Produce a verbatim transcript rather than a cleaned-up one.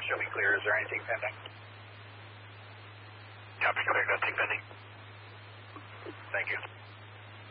show me clear. Is there anything pending? Copy, clear. Nothing pending.